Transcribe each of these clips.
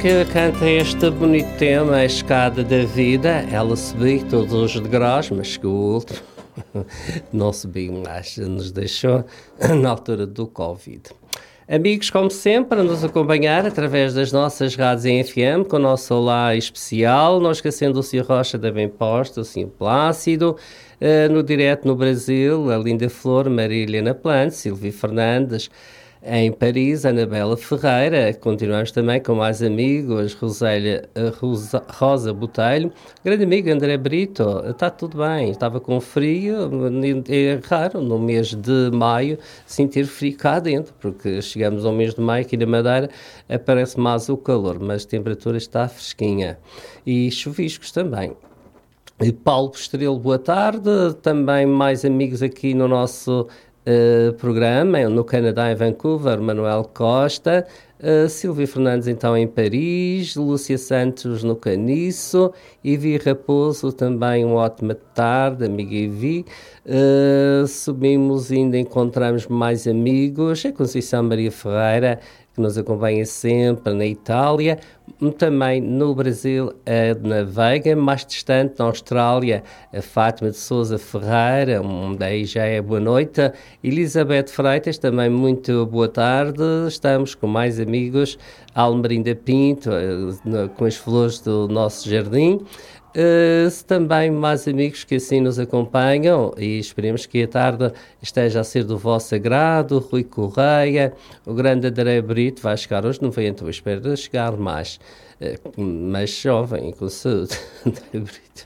Que canta este bonito tema, a escada da vida. Ela subiu todos os degraus, mas chegou o último. Não subiu mais, nos deixou na altura do Covid. Amigos, como sempre, a nos acompanhar através das nossas rádios em FM, com o nosso olá especial, não esquecendo o Sr. Rocha da Bem Posta, o Sr. Plácido, no direto no Brasil, a Linda Flor, Marília na Plante, Silvia Fernandes, em Paris, Anabela Ferreira. Continuamos também com mais amigos, Rosa Botelho, grande amigo André Brito. Está tudo bem, estava com frio, é raro no mês de maio sentir frio cá dentro, porque chegamos ao mês de maio aqui na Madeira, aparece mais o calor, mas a temperatura está fresquinha e chuviscos também. E Paulo Estrelo, boa tarde, também mais amigos aqui no nosso programa, no Canadá, em Vancouver, Manuel Costa, Silvia Fernandes então em Paris, Lúcia Santos no Caniço, Ivi Raposo também uma ótima tarde, amiga Ivi. Subimos e ainda encontramos mais amigos, a Conceição Maria Ferreira, que nos acompanha sempre na Itália, também no Brasil, a Edna Veiga, mais distante, na Austrália, a Fátima de Sousa Ferreira, daí já é boa noite, Elizabeth Freitas, também muito boa tarde, estamos com mais amigos, Almerinda Pinto, com as flores do nosso jardim, também mais amigos que assim nos acompanham e esperemos que a tarde esteja a ser do vosso agrado. Rui Correia, o grande André Brito vai chegar hoje, não veio, então espero chegar mais jovem, com saúde. André Brito.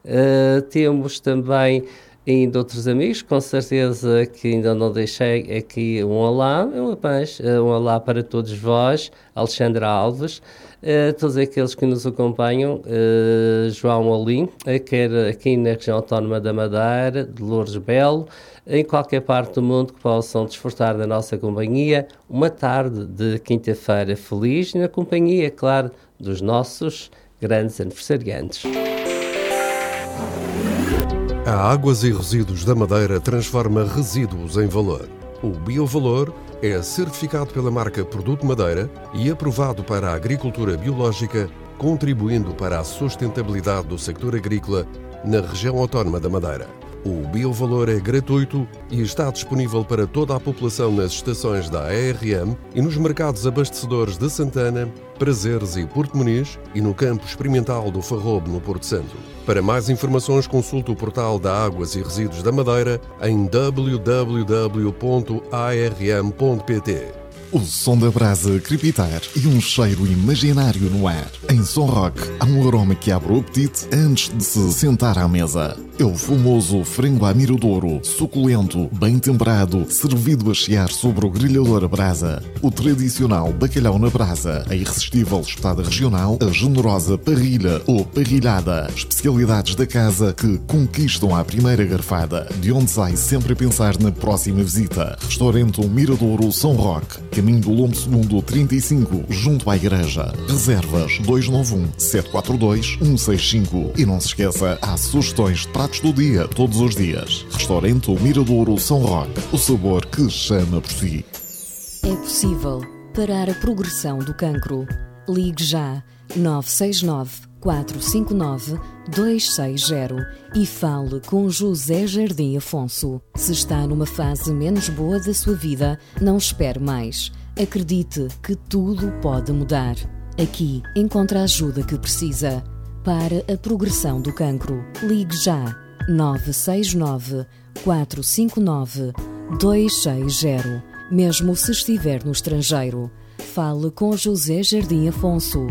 Temos também ainda outros amigos, com certeza que ainda não deixei aqui um olá, um olá para todos vós, Alexandra Alves, todos aqueles que nos acompanham, João Olim, quer aqui na região autónoma da Madeira, de Loures Belo, em qualquer parte do mundo que possam desfrutar da nossa companhia, uma tarde de quinta-feira feliz, na companhia, claro, dos nossos grandes aniversariantes. A Águas e Resíduos da Madeira transforma resíduos em valor. O Biovalor é certificado pela marca Produto Madeira e aprovado para a agricultura biológica, contribuindo para a sustentabilidade do sector agrícola na região autónoma da Madeira. O Biovalor é gratuito e está disponível para toda a população nas estações da ARM e nos mercados abastecedores de Santana, Prazeres e Porto Muniz e no campo experimental do Farrobo, no Porto Santo. Para mais informações, consulte o portal da Águas e Resíduos da Madeira em www.arm.pt. O som da brasa crepitar e um cheiro imaginário no ar. Em Som Rock, há um aroma que abre o apetite antes de se sentar à mesa. É o famoso frango à miradouro, suculento, bem temperado, servido a chiar sobre o grelhador a brasa. O tradicional bacalhau na brasa, a irresistível espetada regional, a generosa parrilha ou parrilhada. Especialidades da casa que conquistam à primeira garfada, de onde sai sempre a pensar na próxima visita. Restaurante Miradouro Som Rock, caminho do Lombo Segundo 35, junto à igreja. Reservas 291-742-165. E não se esqueça, há sugestões de pratos do dia, todos os dias. Restaurante Miradouro Som Rock, o sabor que chama por si. É possível parar a progressão do cancro. Ligue já 969-459-260 e fale com José Jardim Afonso. Se está numa fase menos boa da sua vida, não espere mais. Acredite que tudo pode mudar. Aqui encontra a ajuda que precisa. Para a progressão do cancro, ligue já 969-459-260. Mesmo se estiver no estrangeiro, fale com José Jardim Afonso.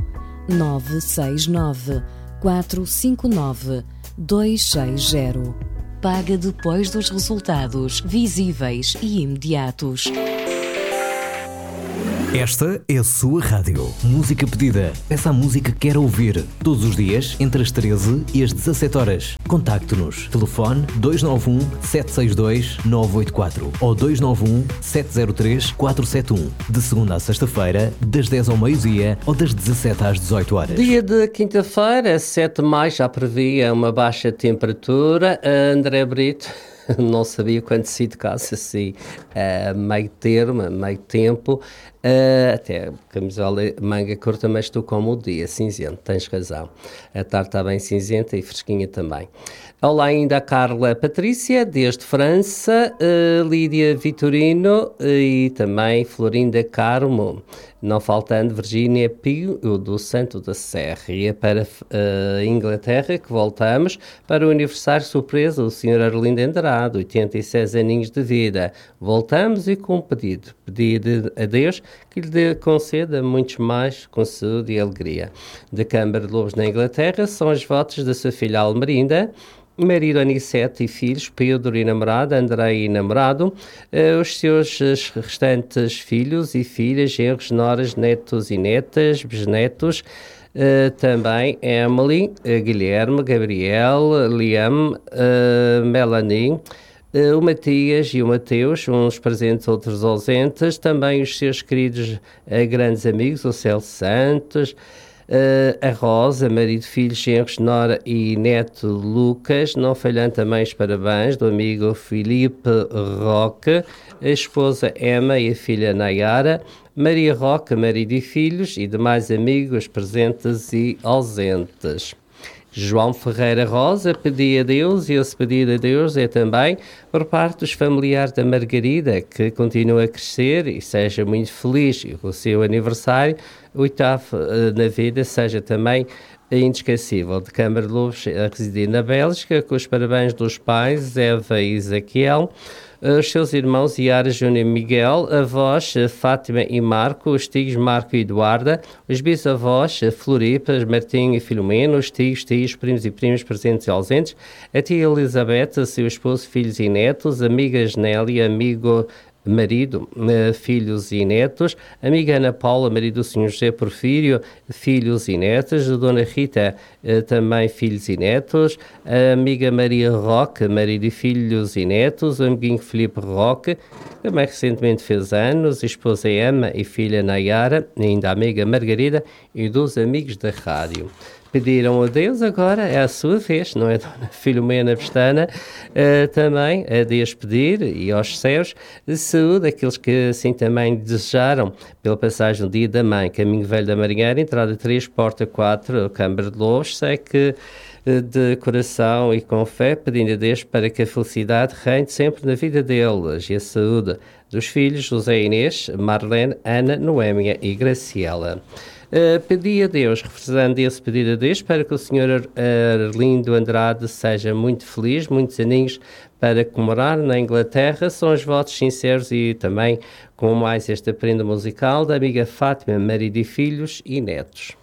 969-459-260. Paga depois dos resultados visíveis e imediatos. Esta é a sua rádio. Música pedida. Peça a música que quer ouvir. Todos os dias, entre as 13 e as 17 horas. Contacte-nos. Telefone 291-762-984 ou 291-703-471. De segunda a sexta-feira, das 10 ao meio-dia ou das 17 às 18 horas. Dia de quinta-feira, 7 de maio, já previa uma baixa temperatura. André Brito não sabia quando se tocasse assim meio termo, meio tempo. Até camisola manga curta, mas estou como o dia, cinzento, tens razão. A tarde está bem cinzenta e fresquinha também. Olá ainda a Carla Patrícia, desde França, Lídia Vitorino e também Florinda Carmo. Não faltando Virgínia Pio, do Santo da Serra. E é para a Inglaterra que voltamos para o aniversário surpresa do Sr. Arlindo Andrade, 86 aninhos de vida. Voltamos e com um pedido. Pedir a Deus que lhe conceda muitos mais com saúde e alegria. Da Câmara de Lobos na Inglaterra são os votos da sua filha Almerinda, marido Anicete e filhos, Pedro e namorada, Andrei e namorado, os seus restantes filhos e filhas, genros, noras, netos e netas, bisnetos, também Emily, Guilherme, Gabriel, Liam, Melanie, o Matias e o Mateus, uns presentes, outros ausentes, também os seus queridos grandes amigos, o Celso Santos, a Rosa, marido, filhos, genros, nora e neto Lucas, não falhando também os parabéns do amigo Filipe Roque, a esposa Emma e a filha Nayara, Maria Roque, marido e filhos e demais amigos presentes e ausentes. João Ferreira Rosa pedia a Deus, e esse pedido a Deus é também por parte dos familiares da Margarida, que continua a crescer e seja muito feliz, e o seu aniversário, 8º na vida, seja também inesquecível. De Câmara de Lobos a residir na Bélgica, com os parabéns dos pais, Eva e Ezequiel, os seus irmãos Yara, Júnior e Miguel, avós Fátima e Marco, os tios Marco e Eduarda, os bisavós Floripa, Martim e Filomeno, os tios, primos e primas presentes e ausentes, a tia Elizabeth, seu esposo, filhos e netos, amigas Nélia, amigo marido, filhos e netos, amiga Ana Paula, marido do Sr. José Porfírio, filhos e netos, a Dona Rita, também filhos e netos, a amiga Maria Roque, marido e filhos e netos, o amiguinho Filipe Roque, também recentemente fez anos, a esposa Emma e filha Nayara, ainda a amiga Margarida e dos amigos da rádio. Pediram a Deus, agora é a sua vez, não é, Dona Filomena Pestana? Também a Deus pedir e aos céus de saúde, aqueles que assim também desejaram pela passagem do Dia da Mãe, Caminho Velho da Marinheira, entrada 3, porta 4, Câmara de Lobos, sei que de coração e com fé, pedindo a Deus para que a felicidade reine sempre na vida deles e a saúde dos filhos José Inês, Marlene, Ana, Noémia e Graciela. Pedi a Deus, reforçando esse pedido a Deus, para que o Sr. Arlindo Andrade seja muito feliz, muitos aninhos para comemorar na Inglaterra. São os votos sinceros e também com mais esta prenda musical da amiga Fátima, marido e filhos e netos.